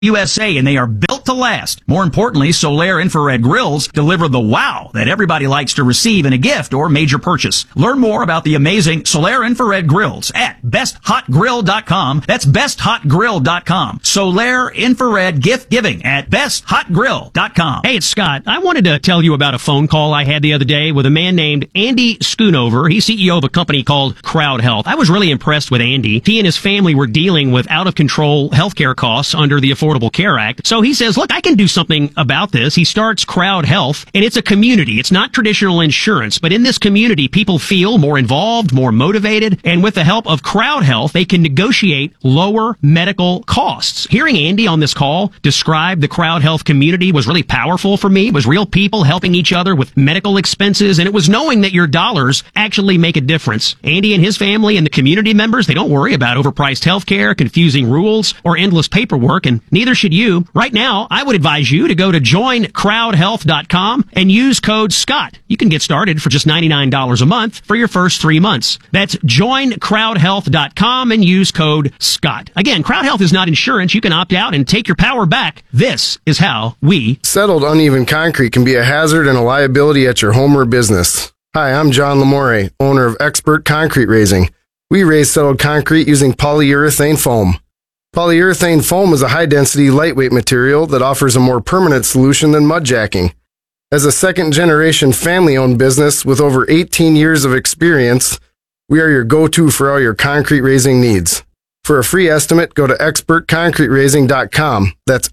USA, and they are built to last. More importantly, Solaire infrared grills deliver the wow that everybody likes to receive in a gift or major purchase. Learn more about the amazing Solaire infrared grills at besthotgrill.com. That's besthotgrill.com. Solaire infrared gift giving at besthotgrill.com. Hey, it's Scott. I wanted to tell you about a phone call I had the other day with a man named Andy Schoonover. He's CEO of a company called Crowd Health. I was really impressed with Andy. He and his family were dealing with out-of-control healthcare costs under the Affordable Care Act. So he says, look, I can do something about this. He starts Crowd Health, and it's a community. It's not traditional insurance, but in this community, people feel more involved, more motivated, and with the help of Crowd Health, they can negotiate lower medical costs. Hearing Andy on this call describe the Crowd Health community was really powerful for me. It was real people helping each other with medical expenses, and it was knowing that your dollars actually make a difference. Andy and his family and the community members, they don't worry about overpriced healthcare, confusing rules, or endless paperwork, and neither should you. Right now, I would advise you to go to joincrowdhealth.com and use code SCOTT. You can get started for just $99 a month for your first 3 months. That's joincrowdhealth.com and use code SCOTT. Again, Crowd Health is not insurance. You can opt out and take your power back. This is how we... Settled uneven concrete can be a hazard and a liability at your home or business. Hi, I'm John Lamore, owner of Expert Concrete Raising. We raise settled concrete using polyurethane foam. Polyurethane foam is a high-density, lightweight material that offers a more permanent solution than mud jacking. As a second-generation family-owned business with over 18 years of experience, we are your go-to for all your concrete raising needs. For a free estimate, go to expertconcreteraising.com. That's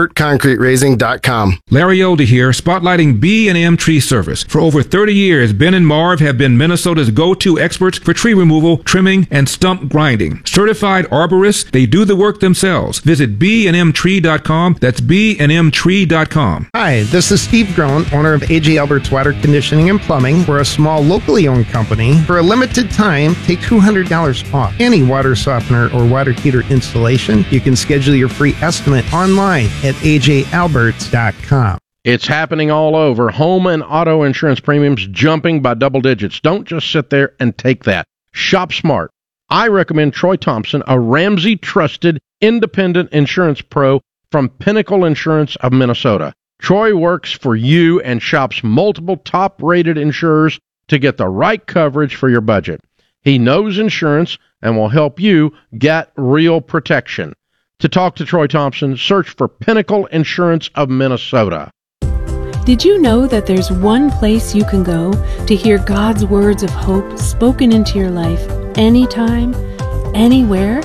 expertconcreteraising.com. Larry Older here, spotlighting B&M Tree Service. For over 30 years, Ben and Marv have been Minnesota's go-to experts for tree removal, trimming, and stump grinding. Certified arborists, they do the work themselves. Visit bnmtree.com. That's bnmtree.com. Hi, this is Steve Groen, owner of A.J. Albert's Water Conditioning and Plumbing. We're a small, locally owned company. For a limited time, take $200 off any water softener or water heater installation. You can schedule your free estimate online at ajalberts.com. It's happening all over. Home and auto insurance premiums jumping by double digits. Don't just sit there and take that. Shop smart. I recommend Troy Thompson, a Ramsey trusted independent insurance pro from Pinnacle Insurance of Minnesota. Troy works for you and shops multiple top-rated insurers to get the right coverage for your budget. He knows insurance and will help you get real protection. To talk to Troy Thompson, search for Pinnacle Insurance of Minnesota. Did you know that there's one place you can go to hear God's words of hope spoken into your life anytime, anywhere?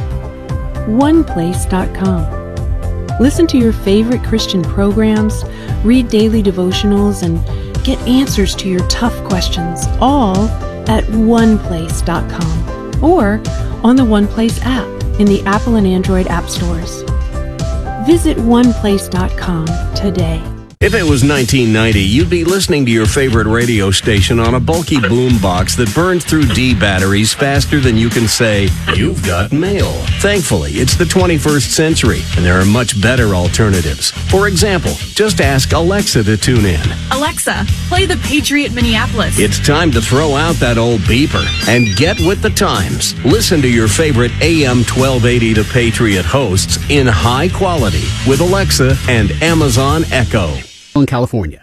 OnePlace.com. Listen to your favorite Christian programs, read daily devotionals, and get answers to your tough questions, all at OnePlace.com or on the OnePlace app in the Apple and Android app stores. Visit OnePlace.com today. If it was 1990, you'd be listening to your favorite radio station on a bulky boombox that burns through D batteries faster than you can say, "You've got mail." Thankfully, it's the 21st century, and there are much better alternatives. For example, just ask Alexa to tune in. Alexa, play the Patriot Minneapolis. It's time to throw out that old beeper and get with the times. Listen to your favorite AM 1280 The Patriot hosts in high quality with Alexa and Amazon Echo. In California.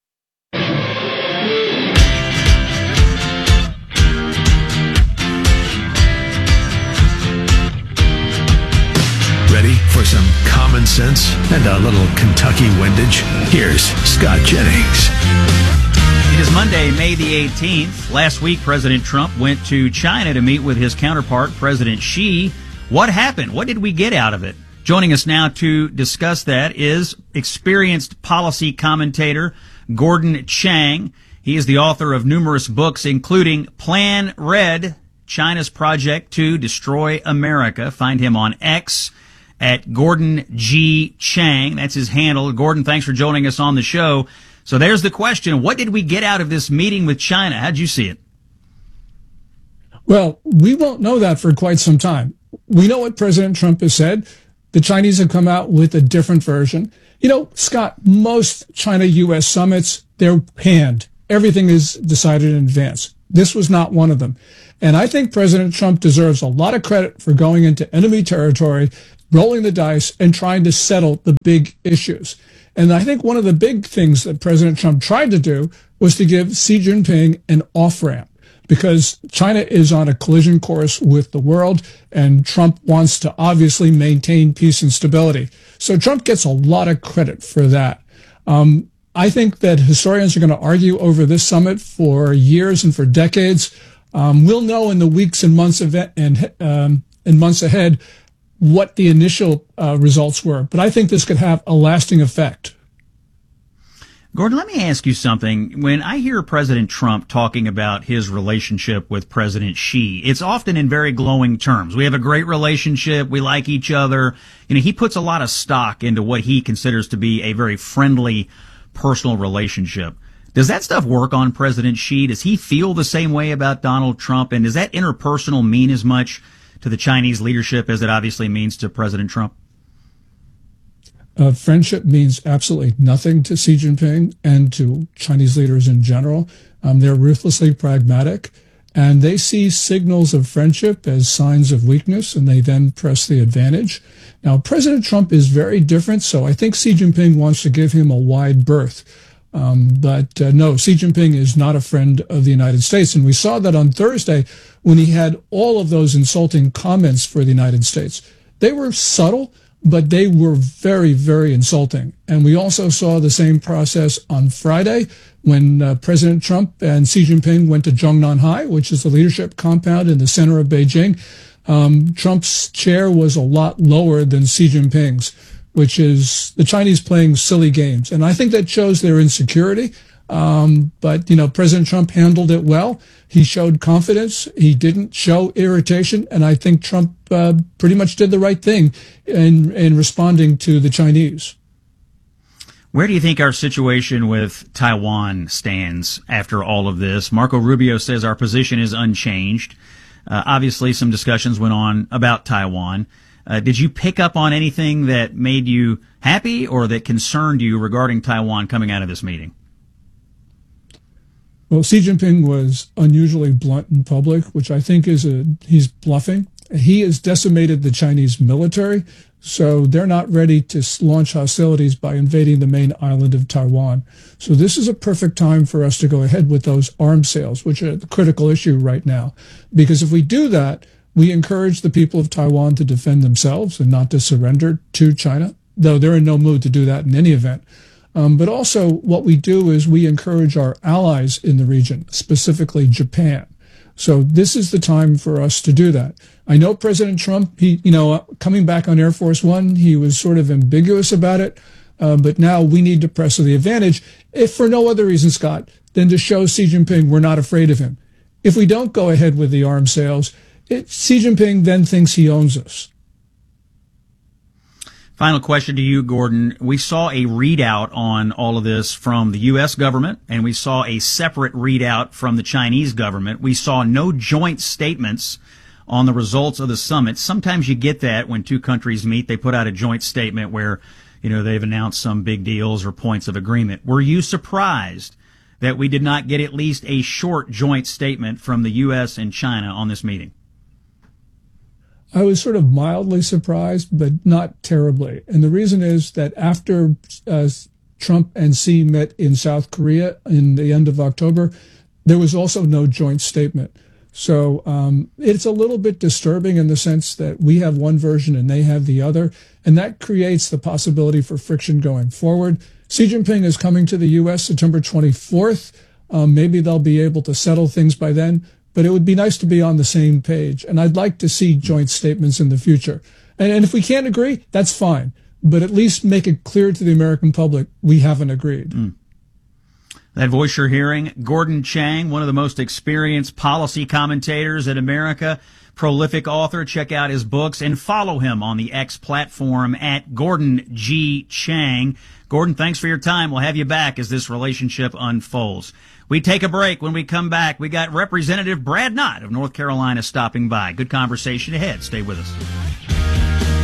Ready for some common sense and a little Kentucky windage? Here's Scott Jennings. It is Monday, May the 18th. Last week, President Trump went to China to meet with his counterpart, President Xi. What happened? What did we get out of it? Joining us now to discuss that is experienced policy commentator Gordon Chang. He is the author of numerous books, including Plan Red, China's Project to Destroy America. Find him on X at Gordon G. Chang. That's his handle. Gordon, thanks for joining us on the show. So there's the question. What did we get out of this meeting with China? How'd you see it? Well, we won't know that for quite some time. We know what President Trump has said. The Chinese have come out with a different version. You know, Scott, most China-U.S. summits, they're panned. Everything is decided in advance. This was not one of them. And I think President Trump deserves a lot of credit for going into enemy territory rolling the dice and trying to settle the big issues. And I think one of the big things that President Trump tried to do was to give Xi Jinping an off-ramp, because China is on a collision course with the world, and Trump wants to obviously maintain peace and stability. So Trump gets a lot of credit for that. I think that historians are going to argue over this summit for years and for decades. We'll know in the weeks and months months ahead what the initial results were, but I think this could have a lasting effect. Gordon, let me ask you something. When I hear President Trump talking about his relationship with President Xi, it's often in very glowing terms. We have a great relationship. We like each other. He puts a lot of stock into what he considers to be a very friendly, personal relationship. Does that stuff work on President Xi? Does he feel the same way about Donald Trump? And does that interpersonal mean as much to the Chinese leadership as it obviously means to President Trump? Friendship means absolutely nothing to Xi Jinping and to Chinese leaders in general. They're ruthlessly pragmatic, and they see signals of friendship as signs of weakness, and they then press the advantage. Now, President Trump is very different, so I think Xi Jinping wants to give him a wide berth. But no, Xi Jinping is not a friend of the United States. And we saw that on Thursday when he had all of those insulting comments for the United States. They were subtle, but they were very, very insulting. And we also saw the same process on Friday when President Trump and Xi Jinping went to Zhongnanhai, which is the leadership compound in the center of Beijing. Trump's chair was a lot lower than Xi Jinping's, which is the Chinese playing silly games. And I think that shows their insecurity. But President Trump handled it well. He showed confidence. He didn't show irritation. And I think Trump pretty much did the right thing in responding to the Chinese. Where do you think our situation with Taiwan stands after all of this? Marco Rubio says our position is unchanged. Obviously, some discussions went on about Taiwan. Did you pick up on anything that made you happy or that concerned you regarding Taiwan coming out of this meeting? Well, Xi Jinping was unusually blunt in public, which I think he's bluffing. He has decimated the Chinese military, so they're not ready to launch hostilities by invading the main island of Taiwan. So this is a perfect time for us to go ahead with those arms sales, which are the critical issue right now. Because if we do that, we encourage the people of Taiwan to defend themselves and not to surrender to China, though they're in no mood to do that in any event. But also what we do is we encourage our allies in the region, specifically Japan. So this is the time for us to do that. I know President Trump, coming back on Air Force One, he was sort of ambiguous about it. But now we need to press the advantage, if for no other reason, Scott, than to show Xi Jinping we're not afraid of him. If we don't go ahead with the arms sales, Xi Jinping then thinks he owns us. Final question to you, Gordon. We saw a readout on all of this from the U.S. government, and we saw a separate readout from the Chinese government. We saw no joint statements on the results of the summit. Sometimes you get that when two countries meet. They put out a joint statement where, they've announced some big deals or points of agreement. Were you surprised that we did not get at least a short joint statement from the U.S. and China on this meeting? I was sort of mildly surprised, but not terribly. And the reason is that after Trump and Xi met in South Korea in the end of October, there was also no joint statement. So it's a little bit disturbing in the sense that we have one version and they have the other, and that creates the possibility for friction going forward. Xi Jinping is coming to the U.S. September 24th. Maybe they'll be able to settle things by then. But it would be nice to be on the same page. And I'd like to see joint statements in the future. And if we can't agree, that's fine. But at least make it clear to the American public we haven't agreed. That voice you're hearing, Gordon Chang, one of the most experienced policy commentators in America, prolific author. Check out his books and follow him on the X platform at Gordon G. Chang. Gordon, thanks for your time. We'll have you back as this relationship unfolds. We take a break. When we come back, we got Representative Brad Knott of North Carolina stopping by. Good conversation ahead. Stay with us.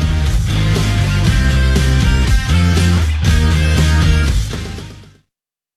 Hey,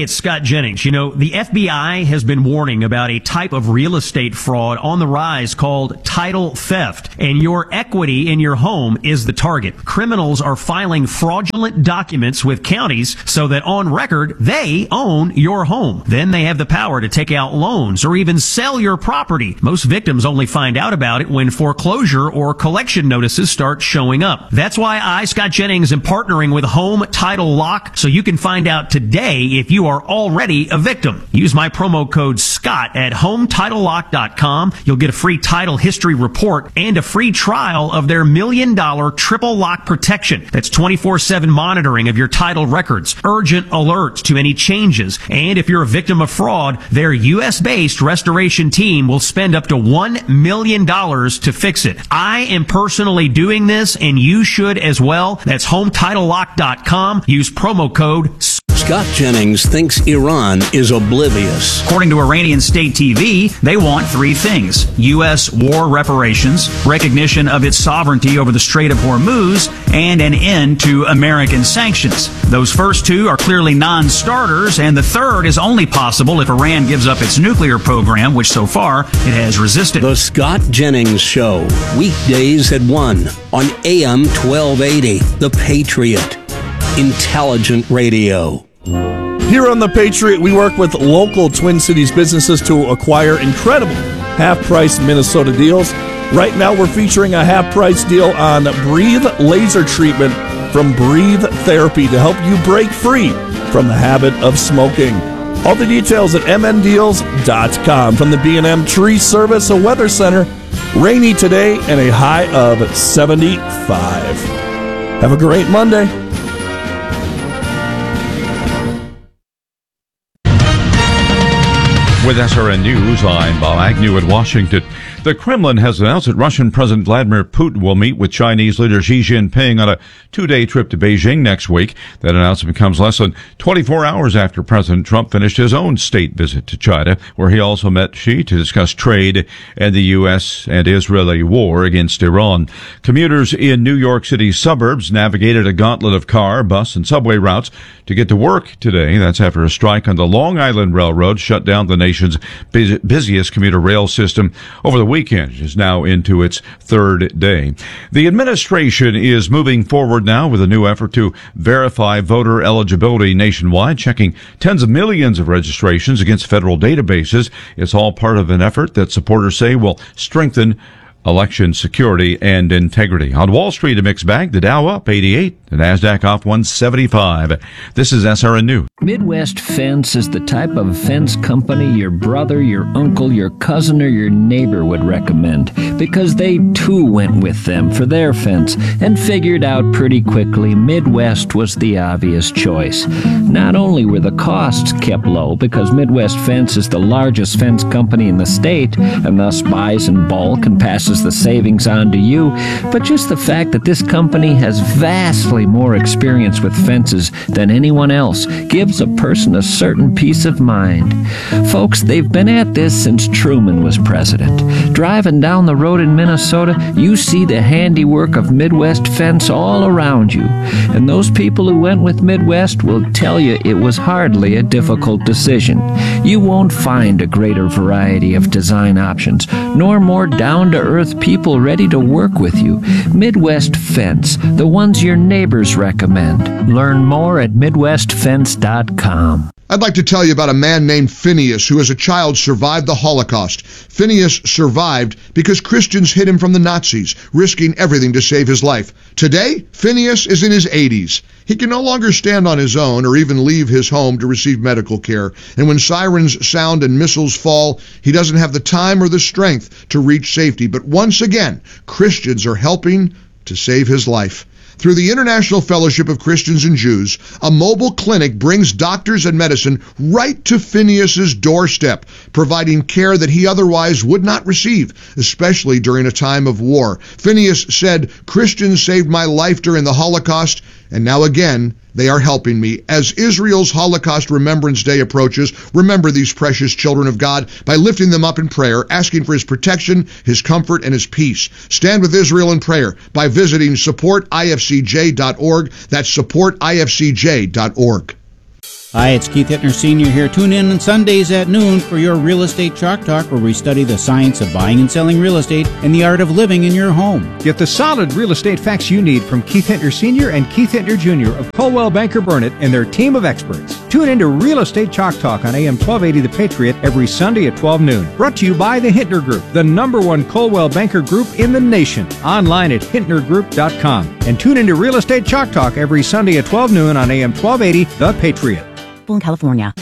Hey, it's Scott Jennings. You know, the FBI has been warning about a type of real estate fraud on the rise called title theft, and your equity in your home is the target. Criminals are filing fraudulent documents with counties so that on record they own your home. Then they have the power to take out loans or even sell your property. Most victims only find out about it when foreclosure or collection notices start showing up. That's why I, Scott Jennings, am partnering with Home Title Lock so you can find out today if you are already a victim. Use my promo code SCOTT at HomeTitleLock.com. You'll get a free title history report and a free trial of their $1 million triple lock protection. That's 24/7 monitoring of your title records, urgent alerts to any changes, and if you're a victim of fraud, their U.S.-based restoration team will spend up to $1 million to fix it. I am personally doing this, and you should as well. That's HomeTitleLock.com. Use promo code Scott Jennings thinks Iran is oblivious. According to Iranian state TV, they want three things: U.S. war reparations, recognition of its sovereignty over the Strait of Hormuz, and an end to American sanctions. Those first two are clearly non-starters, and the third is only possible if Iran gives up its nuclear program, which so far it has resisted. The Scott Jennings Show, weekdays at 1 on AM 1280, The Patriot. Intelligent radio. Here on The Patriot, we work with local Twin Cities businesses to acquire incredible half-price Minnesota deals. Right now, we're featuring a half-price deal on Breathe Laser Treatment from Breathe Therapy to help you break free from the habit of smoking. All the details at mndeals.com. From the B&M Tree Service, a weather center, rainy today and a high of 75. Have a great Monday. With SRN News, I'm Bob Agnew in Washington. The Kremlin has announced that Russian President Vladimir Putin will meet with Chinese leader Xi Jinping on a 2-day trip to Beijing next week. That announcement comes less than 24 hours after President Trump finished his own state visit to China, where he also met Xi to discuss trade and the U.S. and Israeli war against Iran. Commuters in New York City's suburbs navigated a gauntlet of car, bus, and subway routes to get to work today. That's after a strike on the Long Island Railroad shut down the nation's busiest commuter rail system over the weekend. It is now into its third day. The administration is moving forward now with a new effort to verify voter eligibility nationwide, checking tens of millions of registrations against federal databases. It's all part of an effort that supporters say will strengthen election security and integrity. On Wall Street, a mixed bag. The Dow up 88, the Nasdaq off 175. This is SRN News. Midwest Fence is the type of fence company your brother, your uncle, your cousin, or your neighbor would recommend, because they too went with them for their fence and figured out pretty quickly Midwest was the obvious choice. Not only were the costs kept low, because Midwest Fence is the largest fence company in the state and thus buys in bulk and passes the savings on to you, but just the fact that this company has vastly more experience with fences than anyone else gives a person a certain peace of mind. Folks, they've been at this since Truman was president. Driving down the road in Minnesota, you see the handiwork of Midwest Fence all around you. And those people who went with Midwest will tell you it was hardly a difficult decision. You won't find a greater variety of design options, nor more down-to-earth people ready to work with you. Midwest Fence, the ones your neighbors recommend. Learn more at MidwestFence.com. I'd like to tell you about a man named Phineas who as a child survived the Holocaust. Phineas survived because Christians hid him from the Nazis, risking everything to save his life. Today, Phineas is in his 80s. He can no longer stand on his own or even leave his home to receive medical care. And when sirens sound and missiles fall, he doesn't have the time or the strength to reach safety. But once again, Christians are helping to save his life. Through the International Fellowship of Christians and Jews, a mobile clinic brings doctors and medicine right to Phineas's doorstep, providing care that he otherwise would not receive, especially during a time of war. Phineas said, "Christians saved my life during the Holocaust, and now again, they are helping me." As Israel's Holocaust Remembrance Day approaches, remember these precious children of God by lifting them up in prayer, asking for His protection, His comfort, and His peace. Stand with Israel in prayer by visiting supportifcj.org. That's supportifcj.org. Hi, it's Keith Hittner Sr. here. Tune in on Sundays at noon for your Real Estate Chalk Talk, where we study the science of buying and selling real estate and the art of living in your home. Get the solid real estate facts you need from Keith Hittner Sr. and Keith Hittner Jr. of Coldwell Banker Burnett and their team of experts. Tune in to Real Estate Chalk Talk on AM 1280 The Patriot every Sunday at 12 noon. Brought to you by the Hittner Group, the #1 Coldwell Banker Group in the nation. Online at HittnerGroup.com. And tune in to Real Estate Chalk Talk every Sunday at 12 noon on AM 1280 The Patriot. In California.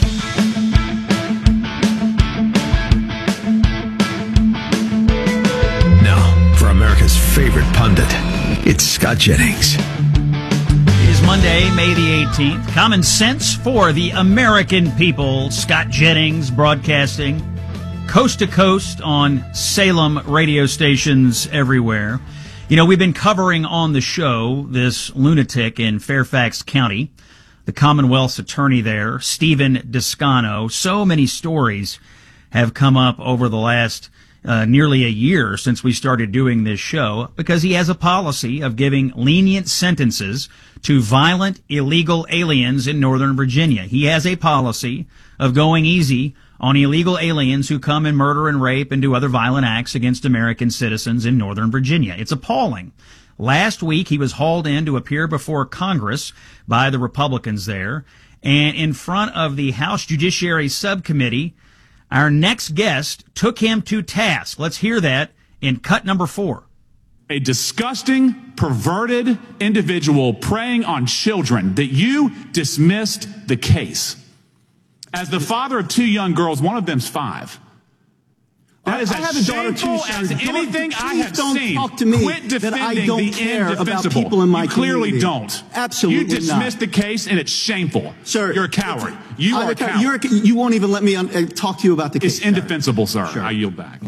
Now, for America's favorite pundit, it's Scott Jennings. It is Monday, May the 18th. Common sense for the American people. Scott Jennings broadcasting coast to coast on Salem radio stations everywhere. You know, we've been covering on the show this lunatic in Fairfax County, the Commonwealth's attorney there, Stephen Descano. So many stories have come up over the last nearly a year since we started doing this show, because he has a policy of giving lenient sentences to violent illegal aliens in Northern Virginia. He has a policy of going easy on illegal aliens who come and murder and rape and do other violent acts against American citizens in Northern Virginia. It's appalling. Last week, he was hauled in to appear before Congress by the Republicans there, and in front of the House Judiciary Subcommittee, our next guest took him to task. Let's hear that in cut number 4. A disgusting, perverted individual preying on children, that you dismissed the case. As the father of 2 young girls, one of them's 5. That is as shameful as anything I have seen. Talk to me Quit defending that I don't care about indefensible. people in my You clearly community. don't. Absolutely You dismissed not. the case, and it's shameful. Sir, you're a coward. You are a coward. You won't even let me talk to you about the case. It's indefensible, sir. Sure. I yield back.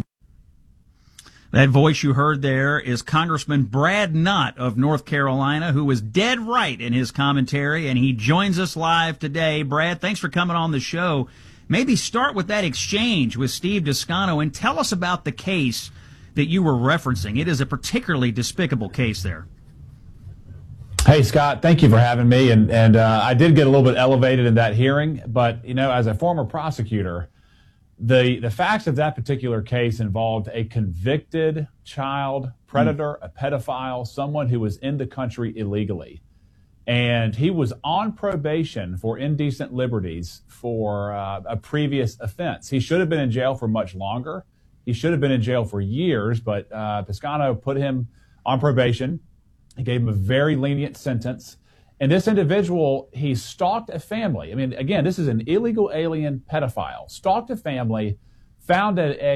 That voice you heard there is Congressman Brad Knott of North Carolina, who was dead right in his commentary, and he joins us live today. Brad, thanks for coming on the show. Maybe start with that exchange with Steve Descano and tell us about the case that you were referencing. It is a particularly despicable case there. Hey, Scott, thank you for having me. And I did get a little bit elevated in that hearing, but, you know, as a former prosecutor, the facts of that particular case involved a convicted child predator, a pedophile, someone who was in the country illegally. And he was on probation for indecent liberties for a previous offense. He should have been in jail for much longer. He should have been in jail for years, but Descano put him on probation. He gave him a very lenient sentence. And this individual, he stalked a family. I mean, again, this is an illegal alien pedophile. Stalked a family, found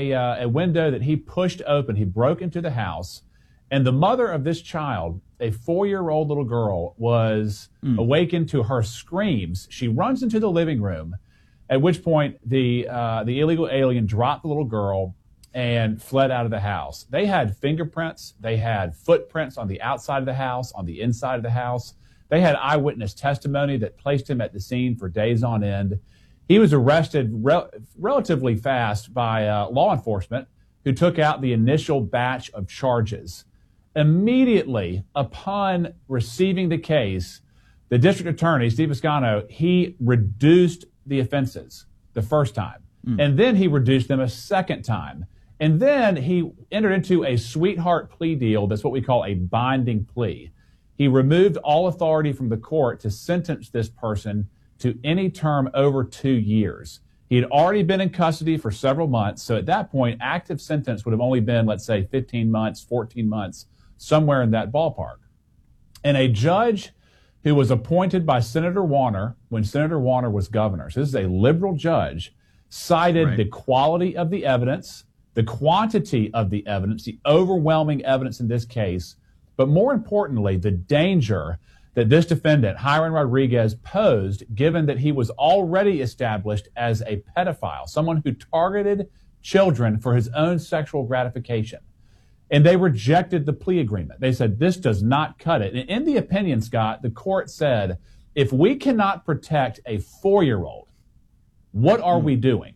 a window that he pushed open. He broke into the house. And the mother of this child, a 4-year-old little girl, was awakened to her screams. She runs into the living room, at which point the illegal alien dropped the little girl and fled out of the house. They had fingerprints. They had footprints on the outside of the house, on the inside of the house. They had eyewitness testimony that placed him at the scene for days on end. He was arrested relatively fast by law enforcement, who took out the initial batch of charges. Immediately upon receiving the case, the district attorney, Steve Descano, he reduced the offenses the first time. And then he reduced them a second time. And then he entered into a sweetheart plea deal. That's what we call a binding plea. He removed all authority from the court to sentence this person to any term over 2 years. He had already been in custody for several months. So at that point, active sentence would have only been, let's say, 15 months, 14 months, somewhere in that ballpark. And a judge who was appointed by Senator Warner when Senator Warner was governor, so this is a liberal judge, cited the quality of the evidence, the quantity of the evidence, the overwhelming evidence in this case, but more importantly, the danger that this defendant, Hiron Rodriguez, posed, given that he was already established as a pedophile, someone who targeted children for his own sexual gratification. And they rejected the plea agreement. They said, this does not cut it. And in the opinion, Scott, the court said, if we cannot protect a 4-year-old, what are we doing?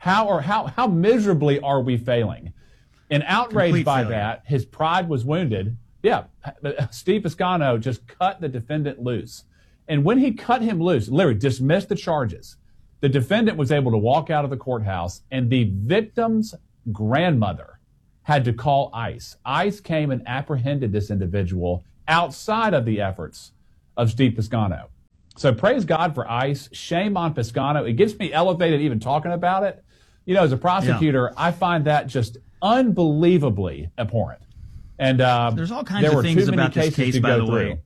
How miserably are we failing? And outraged by that, his pride was wounded. Yeah, Steve Descano just cut the defendant loose. And when he cut him loose, literally dismissed the charges, the defendant was able to walk out of the courthouse, and the victim's grandmother had to call ICE. ICE came and apprehended this individual outside of the efforts of Steve Piscano. So praise God for ICE. Shame on Piscano. It gets me elevated even talking about it. You know, as a prosecutor, I find that just unbelievably abhorrent. And there's all kinds of things about this case, by the way.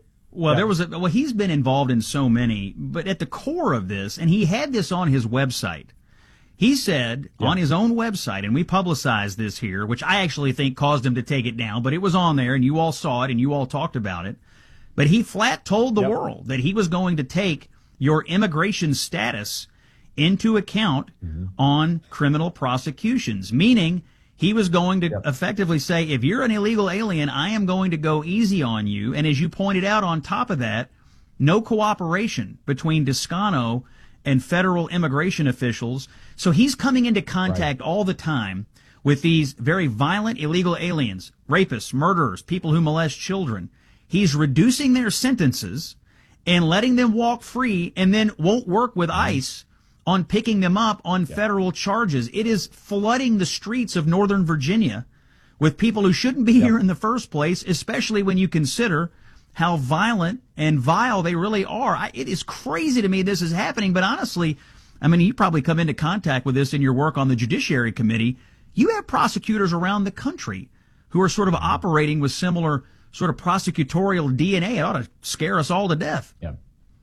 Well, he's been involved in so many, but at the core of this, and he had this on his website. He said on his own website, and we publicized this here, which I actually think caused him to take it down, but it was on there, and you all saw it, and you all talked about it. But he flat told the world that he was going to take your immigration status into account on criminal prosecutions, meaning he was going to effectively say, if you're an illegal alien, I am going to go easy on you. And as you pointed out, on top of that, no cooperation between Piscano and federal immigration officials. So he's coming into contact all the time with these very violent illegal aliens, rapists, murderers, people who molest children. He's reducing their sentences and letting them walk free, and then won't work with ICE on picking them up on federal charges. It is flooding the streets of Northern Virginia with people who shouldn't be here in the first place, especially when you consider how violent and vile they really are. It is crazy to me this is happening, but honestly, I mean, you probably come into contact with this in your work on the Judiciary Committee. You have prosecutors around the country who are sort of operating with similar sort of prosecutorial DNA. It ought to scare us all to death. Yeah.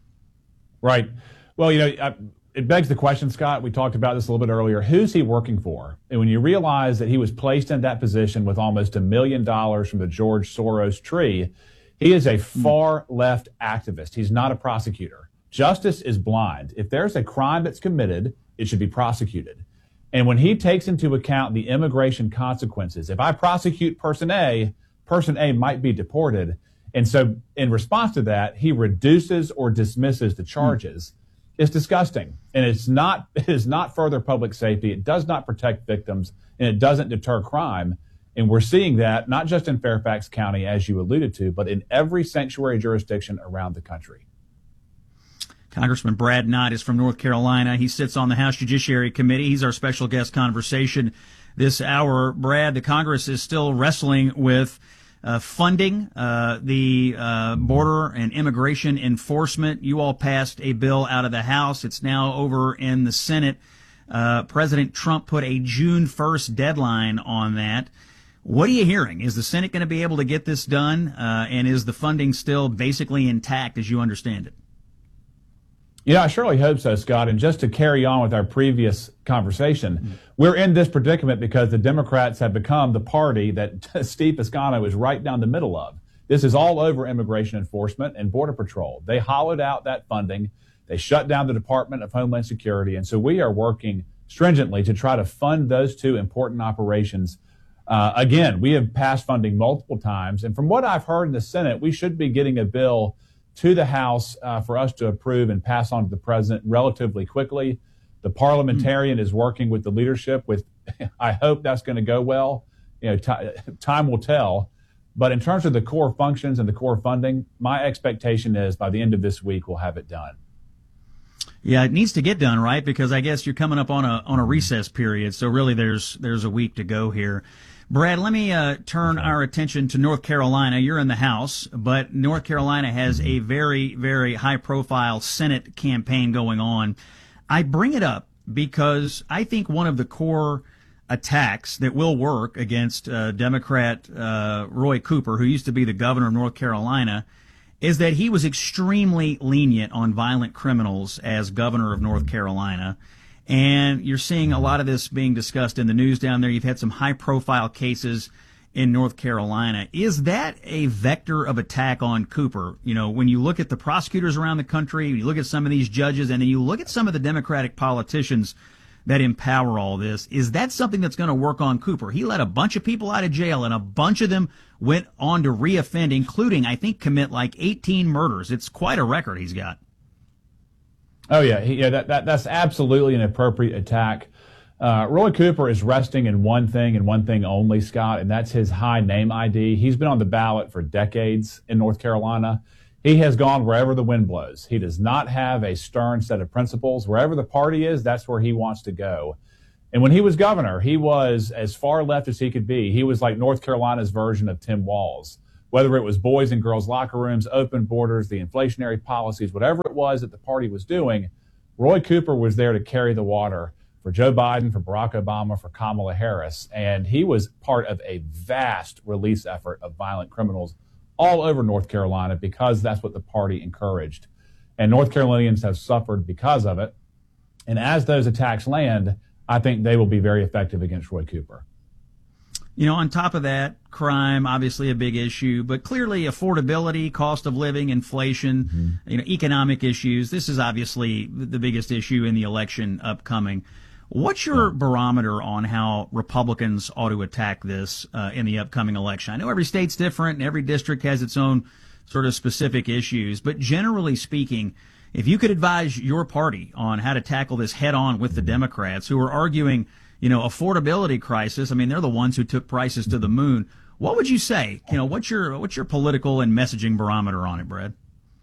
Right. Well, you know, it begs the question, Scott, we talked about this a little bit earlier, who's he working for? And when you realize that he was placed in that position with almost $1 million from the George Soros tree, he is a far left activist. He's not a prosecutor. Justice is blind. If there's a crime that's committed, it should be prosecuted. And when he takes into account the immigration consequences, if I prosecute person A might be deported. And so in response to that, he reduces or dismisses the charges. It's disgusting. And it is not further public safety. It does not protect victims, and it doesn't deter crime. And we're seeing that not just in Fairfax County, as you alluded to, but in every sanctuary jurisdiction around the country. Congressman Brad Knott is from North Carolina. He sits on the House Judiciary Committee. He's our special guest conversation this hour. Brad, the Congress is still wrestling with funding the border and immigration enforcement. You all passed a bill out of the House. It's now over in the Senate. President Trump put a June 1st deadline on that. What are you hearing? Is the Senate going to be able to get this done? And is the funding still basically intact as you understand it? Yeah, I surely hope so, Scott. And just to carry on with our previous conversation, we're in this predicament because the Democrats have become the party that Steve Piscano is right down the middle of. This is all over immigration enforcement and Border Patrol. They hollowed out that funding. They shut down the Department of Homeland Security. And so we are working stringently to try to fund those two important operations. Again, we have passed funding multiple times. And from what I've heard in the Senate, we should be getting a bill to the House for us to approve and pass on to the president relatively quickly. The parliamentarian is working with the leadership. I hope that's going to go well. You know, time will tell. But in terms of the core functions and the core funding, my expectation is by the end of this week we'll have it done. Yeah, it needs to get done, right? Because I guess you're coming up on a recess period, so really there's a week to go here. Brad, let me turn our attention to North Carolina. You're in the House, but North Carolina has a very, very high-profile Senate campaign going on. I bring it up because I think one of the core attacks that will work against Democrat Roy Cooper, who used to be the governor of North Carolina, is that he was extremely lenient on violent criminals as governor of North Carolina. And you're seeing a lot of this being discussed in the news down there. You've had some high-profile cases in North Carolina. Is that a vector of attack on Cooper? You know, when you look at the prosecutors around the country, you look at some of these judges, and then you look at some of the Democratic politicians that empower all this, is that something that's going to work on Cooper? He let a bunch of people out of jail, and a bunch of them went on to reoffend, including, I think, commit like 18 murders. It's quite a record he's got. Oh, yeah. That's absolutely an appropriate attack. Roy Cooper is resting in one thing and one thing only, Scott, and that's his high name ID. He's been on the ballot for decades in North Carolina. He has gone wherever the wind blows. He does not have a stern set of principles. Wherever the party is, that's where he wants to go. And when he was governor, he was as far left as he could be. He was like North Carolina's version of Tim Walz. Whether it was boys and girls locker rooms, open borders, the inflationary policies, whatever it was that the party was doing, Roy Cooper was there to carry the water for Joe Biden, for Barack Obama, for Kamala Harris. And he was part of a vast release effort of violent criminals all over North Carolina because that's what the party encouraged. And North Carolinians have suffered because of it. And as those attacks land, I think they will be very effective against Roy Cooper. You know, on top of that, crime, obviously a big issue, but clearly affordability, cost of living, inflation, economic issues. This is obviously the biggest issue in the election upcoming. What's your barometer on how Republicans ought to attack this in the upcoming election? I know every state's different and every district has its own sort of specific issues, but generally speaking, if you could advise your party on how to tackle this head on with the Democrats who are arguing, affordability crisis, I mean, they're the ones who took prices to the moon. What would you say? What's your political and messaging barometer on it, Brad?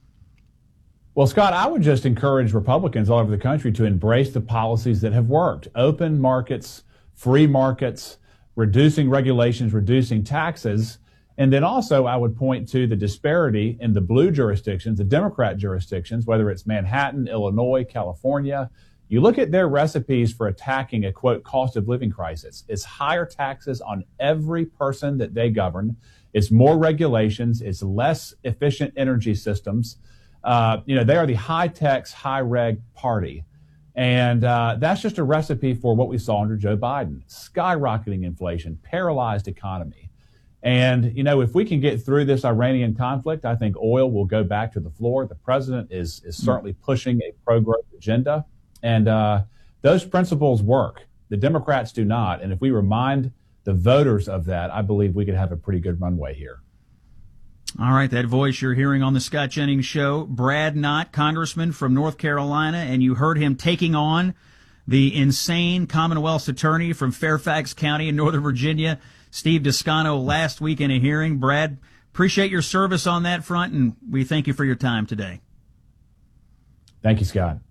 Well, Scott, I would just encourage Republicans all over the country to embrace the policies that have worked. Open markets, free markets, reducing regulations, reducing taxes. And then also I would point to the disparity in the blue jurisdictions, the Democrat jurisdictions, whether it's Manhattan, Illinois, California. You look at their recipes for attacking a, quote, cost of living crisis. It's higher taxes on every person that they govern. It's more regulations. It's less efficient energy systems. They are the high-tech, high-reg party. And that's just a recipe for what we saw under Joe Biden. Skyrocketing inflation, paralyzed economy. And, if we can get through this Iranian conflict, I think oil will go back to the floor. The president is certainly pushing a pro-growth agenda. And those principles work. The Democrats do not. And if we remind the voters of that, I believe we could have a pretty good runway here. All right, that voice you're hearing on the Scott Jennings Show, Brad Knott, congressman from North Carolina, and you heard him taking on the insane Commonwealth's attorney from Fairfax County in Northern Virginia, Steve Descano, last week in a hearing. Brad, appreciate your service on that front, and we thank you for your time today. Thank you, Scott.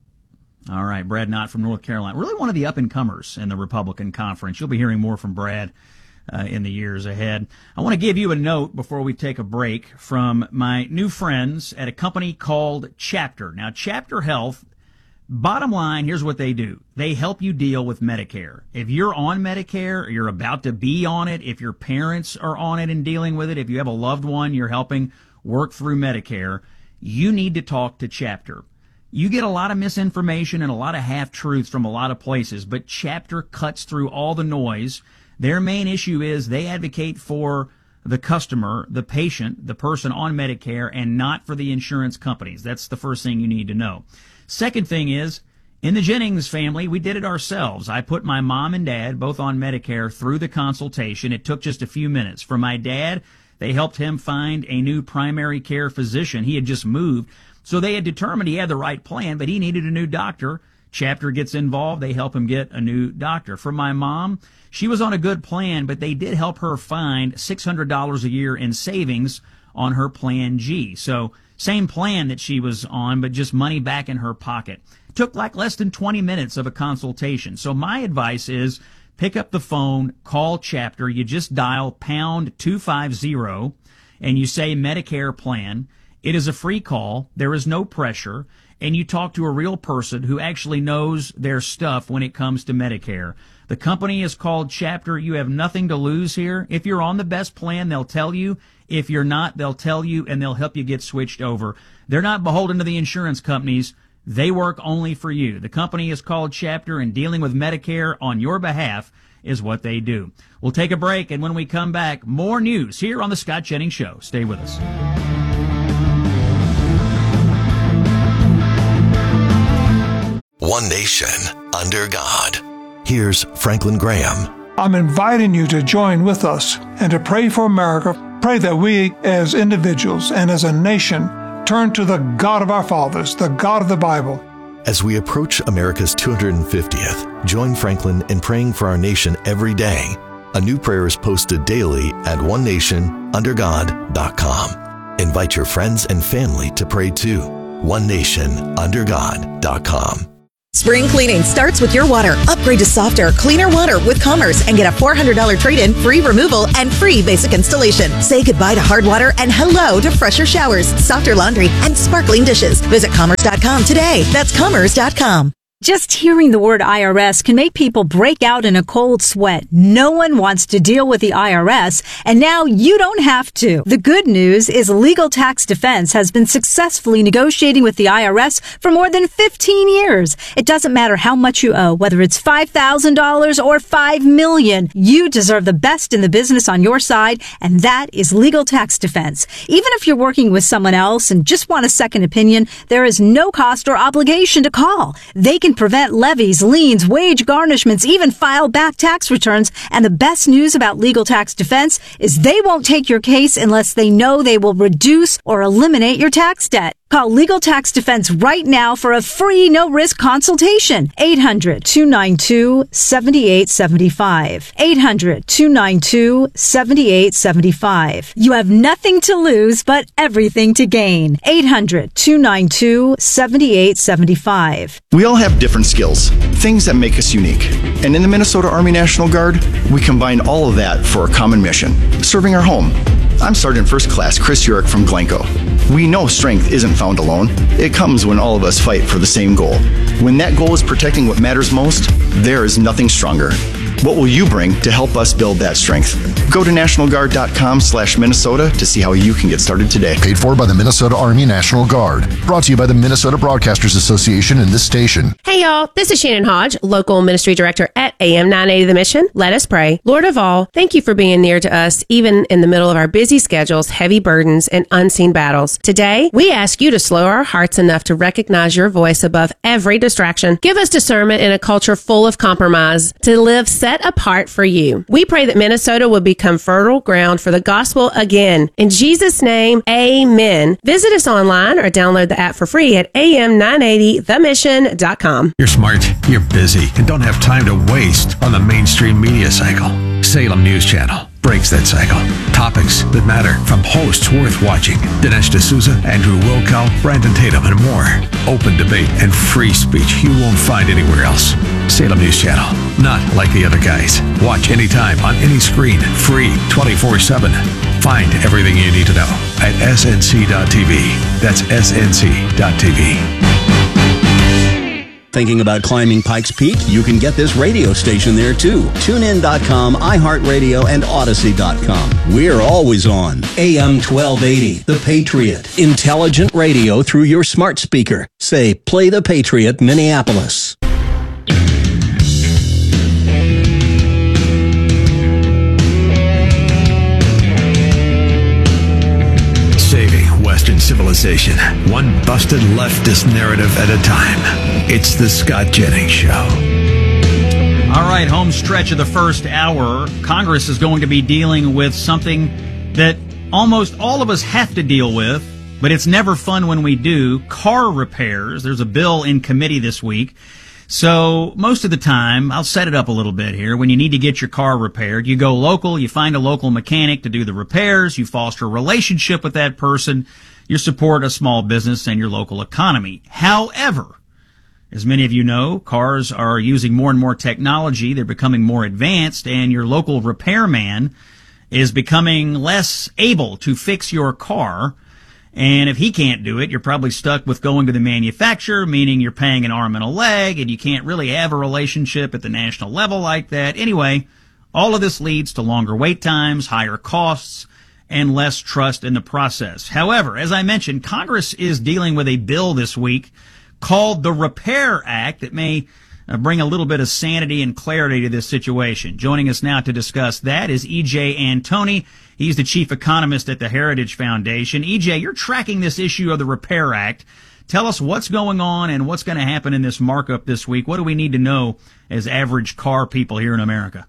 All right, Brad Knott from North Carolina. Really one of the up-and-comers in the Republican conference. You'll be hearing more from Brad in the years ahead. I want to give you a note before we take a break from my new friends at a company called Chapter. Now, Chapter Health, bottom line, here's what they do. They help you deal with Medicare. If you're on Medicare, or you're about to be on it, if your parents are on it and dealing with it, if you have a loved one you're helping work through Medicare, you need to talk to Chapter. You get a lot of misinformation and a lot of half-truths from a lot of places, but Chapter cuts through all the noise. Their main issue is they advocate for the customer, the patient, the person on Medicare, and not for the insurance companies. That's the first thing you need to know. Second thing is, in the Jennings family, we did it ourselves. I put my mom and dad both on Medicare through the consultation. It took just a few minutes. For my dad, they helped him find a new primary care physician. He had just moved, so they had determined he had the right plan, but he needed a new doctor. Chapter gets involved. They help him get a new doctor. For my mom, she was on a good plan, but they did help her find $600 a year in savings on her Plan G. So same plan that she was on, but just money back in her pocket. Took like less than 20 minutes of a consultation. So my advice is pick up the phone, call Chapter. You just dial pound 250 and you say Medicare plan. It is a free call. There is no pressure. And you talk to a real person who actually knows their stuff when it comes to Medicare. The company is called Chapter. You have nothing to lose here. If you're on the best plan, they'll tell you. If you're not, they'll tell you, and they'll help you get switched over. They're not beholden to the insurance companies. They work only for you. The company is called Chapter, and dealing with Medicare on your behalf is what they do. We'll take a break, and when we come back, more news here on The Scott Jennings Show. Stay with us. One nation under God. Here's Franklin Graham. I'm inviting you to join with us and to pray for America. Pray that we as individuals and as a nation turn to the God of our fathers, the God of the Bible. As we approach America's 250th, join Franklin in praying for our nation every day. A new prayer is posted daily at onenationundergod.com. Invite your friends and family to pray too. OneNationUnderGod.com. Spring cleaning starts with your water. Upgrade to softer, cleaner water with Commerce and get a $400 trade-in, free removal, and free basic installation. Say goodbye to hard water and hello to fresher showers, softer laundry, and sparkling dishes. Visit Commerce.com today. That's Commerce.com. Just hearing the word IRS can make people break out in a cold sweat. No one wants to deal with the IRS, and now you don't have to. The good news is Legal Tax Defense has been successfully negotiating with the IRS for more than 15 years. It doesn't matter how much you owe, whether it's $5,000 or $5 million. You deserve the best in the business on your side, and that is Legal Tax Defense. Even if you're working with someone else and just want a second opinion, there is no cost or obligation to call. They can prevent levies, liens, wage garnishments, even file back tax returns. And the best news about Legal Tax Defense is they won't take your case unless they know they will reduce or eliminate your tax debt. Call Legal Tax Defense right now for a free, no-risk consultation. 800-292-7875. 800-292-7875. You have nothing to lose but everything to gain. 800-292-7875. We all have different skills, things that make us unique. And in the Minnesota Army National Guard, we combine all of that for a common mission, serving our home. I'm Sergeant First Class Chris Urick from Glencoe. We know strength isn't found alone. It comes when all of us fight for the same goal. When that goal is protecting what matters most, there is nothing stronger. What will you bring to help us build that strength? Go to NationalGuard.com/Minnesota to see how you can get started today. Paid for by the Minnesota Army National Guard. Brought to you by the Minnesota Broadcasters Association and this station. Hey y'all, this is Shannon Hodge, Local Ministry Director at AM 980 The Mission. Let us pray. Lord of all, thank you for being near to us, even in the middle of our busy schedules, heavy burdens, and unseen battles. Today, we ask you to slow our hearts enough to recognize your voice above every distraction. Give us discernment in a culture full of compromise to live set apart for you. We pray that Minnesota will become fertile ground for the gospel again. In Jesus' name, amen. Visit us online or download the app for free at am980themission.com. You're smart, you're busy, and don't have time to waste on the mainstream media cycle. Salem News Channel breaks that cycle. Topics that matter from hosts worth watching. Dinesh D'Souza, Andrew Wilkow, Brandon Tatum, and more. Open debate and free speech you won't find anywhere else. Salem News Channel. Not like the other guys. Watch anytime on any screen. Free 24/7. Find everything you need to know at snc.tv. That's snc.tv. Thinking about climbing Pikes Peak? You can get this radio station there too. TuneIn.com, iHeartRadio, and Odyssey.com. We're always on. AM 1280, The Patriot. Intelligent radio through your smart speaker. Say, play The Patriot, Minneapolis. Saving Western civilization, one busted leftist narrative at a time. It's the Scott Jennings Show. All right, home stretch of the first hour. Congress is going to be dealing with something that almost all of us have to deal with, but it's never fun when we do. Car repairs. There's a bill in committee this week. So most of the time, I'll set it up a little bit here. When you need to get your car repaired, you go local, you find a local mechanic to do the repairs, you foster a relationship with that person, you support a small business and your local economy. However, as many of you know, cars are using more and more technology, they're becoming more advanced, and your local repairman is becoming less able to fix your car. And if he can't do it, you're probably stuck with going to the manufacturer, meaning you're paying an arm and a leg, and you can't really have a relationship at the national level like that. Anyway, all of this leads to longer wait times, higher costs, and less trust in the process. However, as I mentioned, Congress is dealing with a bill this week called the Repair Act that may bring a little bit of sanity and clarity to this situation. Joining us now to discuss that is E.J. Antoni. He's the chief economist at the Heritage Foundation. E.J., you're tracking this issue of the Repair Act. Tell us what's going on and what's going to happen in this markup this week. What do we need to know as average car people here in America?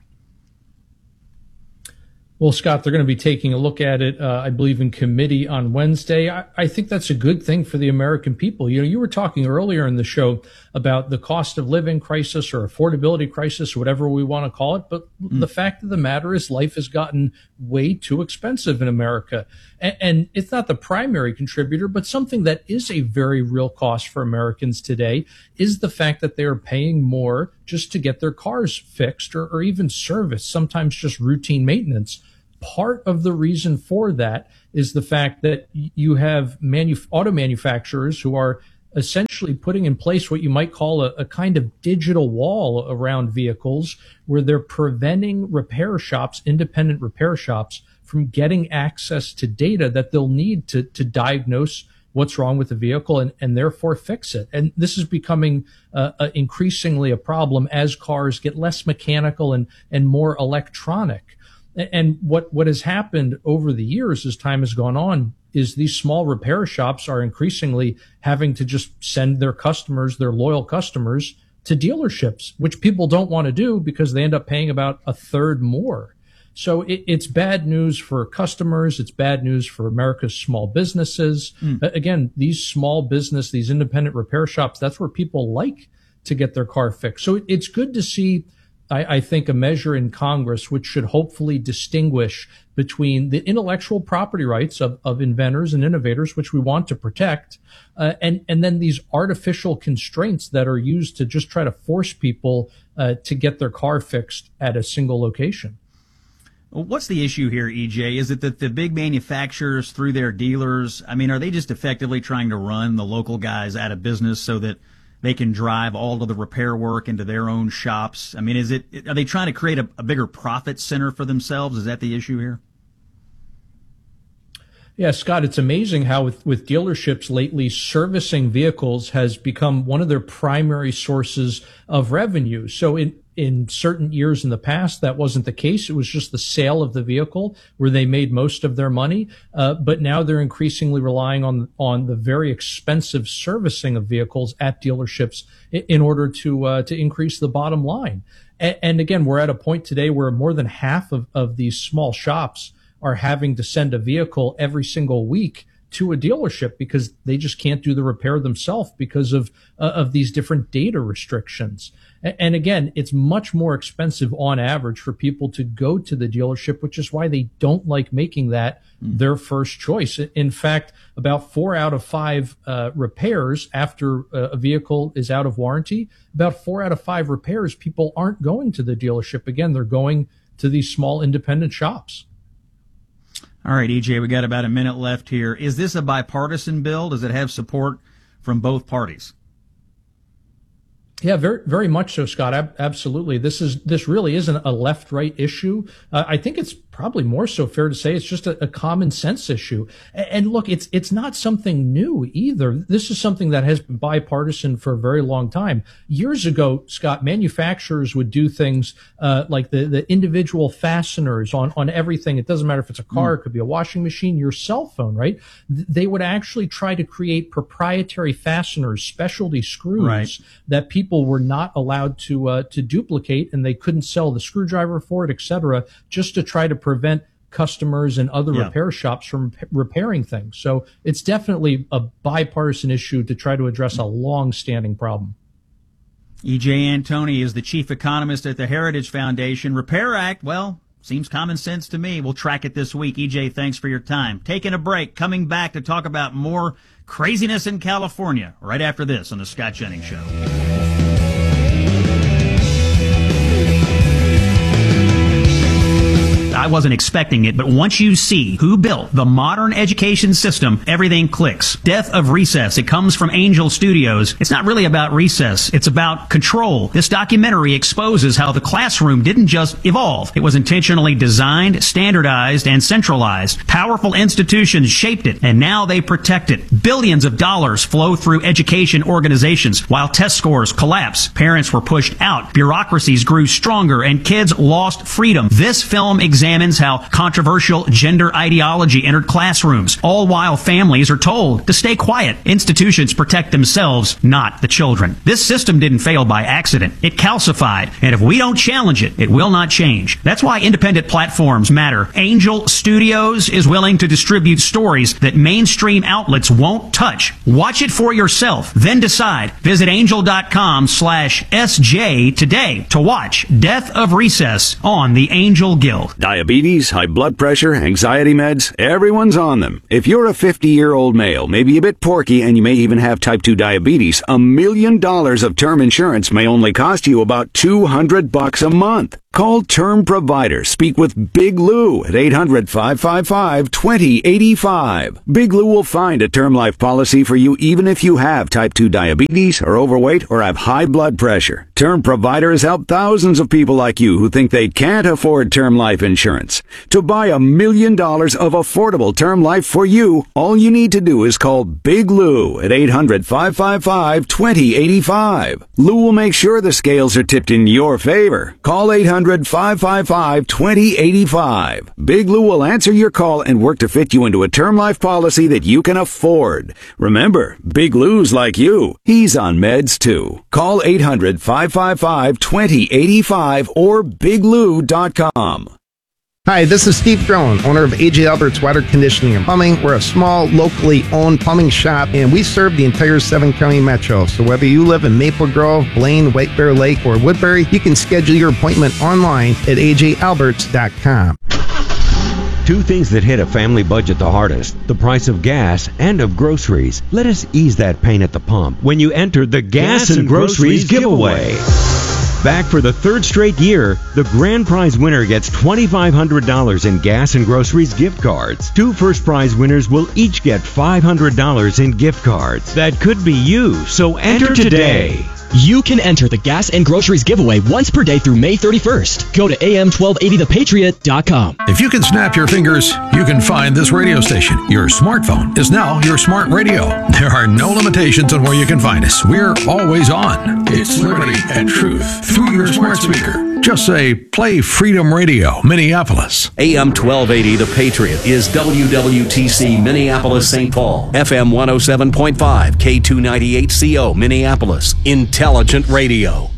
Well, Scott, they're going to be taking a look at it, I believe, in committee on Wednesday. I think that's a good thing for the American people. You know, you were talking earlier in the show about the cost of living crisis or affordability crisis, whatever we want to call it. But the fact of the matter is life has gotten way too expensive in America. And it's not the primary contributor, but something that is a very real cost for Americans today is the fact that they are paying more just to get their cars fixed or even serviced, sometimes just routine maintenance. Part of the reason for that is the fact that you have auto manufacturers who are essentially putting in place what you might call a kind of digital wall around vehicles, where they're preventing repair shops, independent repair shops, from getting access to data that they'll need to diagnose what's wrong with the vehicle and therefore fix it. And this is becoming increasingly a problem as cars get less mechanical and more electronic. And what has happened over the years as time has gone on is these small repair shops are increasingly having to just send their customers, their loyal customers, to dealerships, which people don't want to do because they end up paying about a third more. So it's bad news for customers. It's bad news for America's small businesses. Again, these small business, these independent repair shops, that's where people like to get their car fixed. So it's good to see, I think, a measure in Congress which should hopefully distinguish between the intellectual property rights of inventors and innovators, which we want to protect, and then these artificial constraints that are used to just try to force people to get their car fixed at a single location. What's the issue here, EJ? Is it that the big manufacturers, through their dealers, I mean, are they just effectively trying to run the local guys out of business so that they can drive all of the repair work into their own shops? I mean, are they trying to create a bigger profit center for themselves? Is that the issue here? Yeah, Scott, it's amazing how with dealerships lately, servicing vehicles has become one of their primary sources of revenue. So in certain years in the past, that wasn't the case. It was just the sale of the vehicle where they made most of their money. But now they're increasingly relying on the very expensive servicing of vehicles at dealerships in order to increase the bottom line. And again, we're at a point today where more than half of these small shops are having to send a vehicle every single week to a dealership because they just can't do the repair themselves because of these different data restrictions. And again, it's much more expensive on average for people to go to the dealership, which is why they don't like making that their first choice. In fact, about 4 out of 5 repairs after a vehicle is out of warranty, about 4 out of 5 repairs, people aren't going to the dealership. Again, they're going to these small independent shops. All right, EJ, we got about a minute left here. Is this a bipartisan bill? Does it have support from both parties? Yeah, very, very much so, Scott. Absolutely. This really isn't a left-right issue. I think it's probably more so fair to say it's just a common sense issue. And look, it's not something new either. This is something that has been bipartisan for a very long time. Years ago, Scott, manufacturers would do things like the individual fasteners on everything. It doesn't matter if it's a car, it could be a washing machine, your cell phone, right? They would actually try to create proprietary fasteners, specialty screws that people were not allowed to duplicate, and they couldn't sell the screwdriver for it, et cetera, just to try to prevent customers and other repair shops from repairing things. So it's definitely a bipartisan issue to try to address a long-standing problem. EJ Antoni is the chief economist at the Heritage Foundation. Repair Act, well, seems common sense to me. We'll track it this week. EJ, thanks for your time. Taking a break, coming back to talk about more craziness in California right after this on the Scott Jennings Show. I wasn't expecting it, but once you see who built the modern education system, everything clicks. Death of Recess. It comes from Angel Studios. It's not really about recess. It's about control. This documentary exposes how the classroom didn't just evolve. It was intentionally designed, standardized, and centralized. Powerful institutions shaped it, and now they protect it. Billions of dollars flow through education organizations. While test scores collapsed, parents were pushed out, bureaucracies grew stronger, and kids lost freedom. This film examines how controversial gender ideology entered classrooms, all while families are told to stay quiet. Institutions protect themselves, not the children. This system didn't fail by accident. It calcified, and if we don't challenge it, it will not change. That's why independent platforms matter. Angel Studios is willing to distribute stories that mainstream outlets won't touch. Watch it for yourself, then decide. Visit angel.com/SJ today to watch Death of Recess on the Angel Guild. Diabetes, high blood pressure, anxiety meds, everyone's on them. If you're a 50-year-old male, maybe a bit porky, and you may even have type 2 diabetes, $1 million of term insurance may only cost you about $200 a month. Call Term Provider. Speak with Big Lou at 800-555-2085. Big Lou will find a term life policy for you even if you have type 2 diabetes, are overweight, or have high blood pressure. Term Provider has helped thousands of people like you who think they can't afford term life insurance. To buy $1 million of affordable term life for you, all you need to do is call Big Lou at 800-555-2085. Lou will make sure the scales are tipped in your favor. Call 800-555-2085. Big Lou will answer your call and work to fit you into a term life policy that you can afford. Remember, Big Lou's like you. He's on meds too. Call 800-555-2085 or biglou.com. Hi, this is Steve Drone, owner of AJ Albert's Water Conditioning and Plumbing. We're a small, locally owned plumbing shop, and we serve the entire 7-county metro. So whether you live in Maple Grove, Blaine, White Bear Lake, or Woodbury, you can schedule your appointment online at ajalberts.com. Two things that hit a family budget the hardest: the price of gas and of groceries. Let us ease that pain at the pump when you enter the Gas and Groceries Giveaway. Back for the third straight year, the grand prize winner gets $2,500 in Gas and Groceries gift cards. Two first prize winners will each get $500 in gift cards. That could be you, so enter today. You can enter the Gas and Groceries giveaway once per day through May 31st. Go to am1280thepatriot.com. If you can snap your fingers, you can find this radio station. Your smartphone is now your smart radio. There are no limitations on where you can find us. We're always on. It's liberty and truth through your smart speaker. Just say, play Freedom Radio, Minneapolis. AM 1280, The Patriot, is WWTC Minneapolis, St. Paul. FM 107.5, K298CO, Minneapolis. Intelligent radio.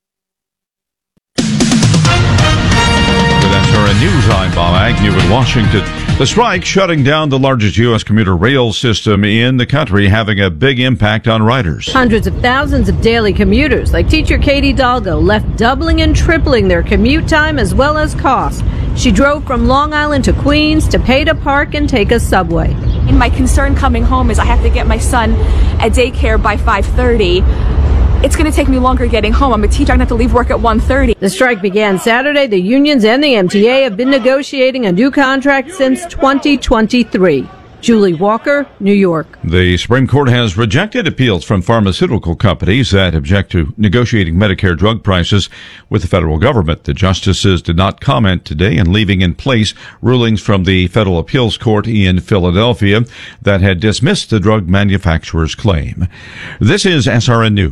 That's our news. I'm Bob Agnew in Washington. The strike shutting down the largest U.S. commuter rail system in the country, having a big impact on riders. Hundreds of thousands of daily commuters, like teacher Katie Dalgo, left doubling and tripling their commute time as well as cost. She drove from Long Island to Queens to pay to park and take a subway. And my concern coming home is I have to get my son at daycare by 5:30. It's going to take me longer getting home. I'm a teacher. I'm going to have to leave work at 1:30. The strike began Saturday. The unions and the MTA have been negotiating a new contract since 2023. Julie Walker, New York. The Supreme Court has rejected appeals from pharmaceutical companies that object to negotiating Medicare drug prices with the federal government. The justices did not comment today and leaving in place rulings from the Federal Appeals Court in Philadelphia that had dismissed the drug manufacturer's claim. This is SRN News.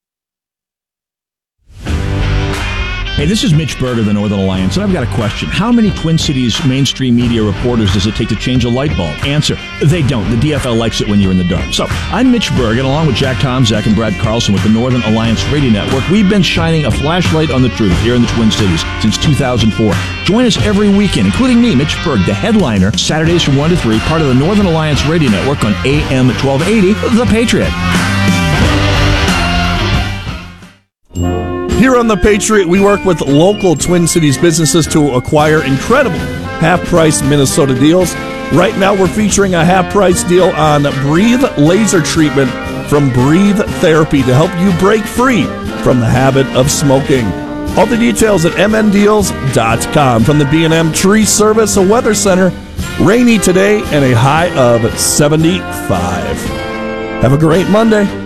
Hey, this is Mitch Berg of the Northern Alliance, and I've got a question. How many Twin Cities mainstream media reporters does it take to change a light bulb? Answer: they don't. The DFL likes it when you're in the dark. So, I'm Mitch Berg, and along with Jack Tomzak and Brad Carlson with the Northern Alliance Radio Network, we've been shining a flashlight on the truth here in the Twin Cities since 2004. Join us every weekend, including me, Mitch Berg, the headliner, Saturdays from 1 to 3, part of the Northern Alliance Radio Network on AM 1280, The Patriot. Here on The Patriot, we work with local Twin Cities businesses to acquire incredible half-price Minnesota deals. Right now, we're featuring a half-price deal on Breathe Laser Treatment from Breathe Therapy to help you break free from the habit of smoking. All the details at mndeals.com. From the B&M Tree Service, a weather center, rainy today and a high of 75. Have a great Monday.